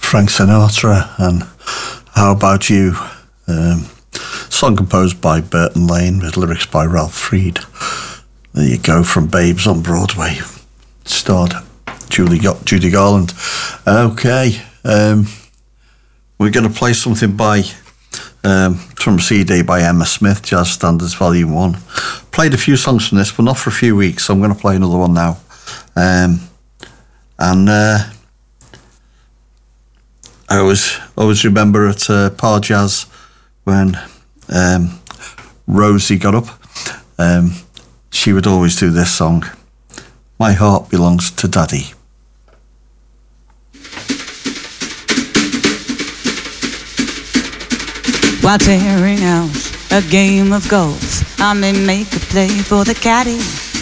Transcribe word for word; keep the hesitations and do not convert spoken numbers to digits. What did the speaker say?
Frank Sinatra and How About You? Um, song composed by Burton Lane with lyrics by Ralph Freed. There you go, from Babes on Broadway. Starred Julie Go- Judy Garland. Okay, um, we're going to play something by um, from a C D by Emma Smith, Jazz Standards Volume one. Played a few songs from this, but not for a few weeks, so I'm going to play another one now. Um, and uh, I always always remember at uh, Par Jazz when um, Rosie got up, um, she would always do this song, My Heart Belongs to Daddy. While tearing out a game of golf, I may make a play for the caddy.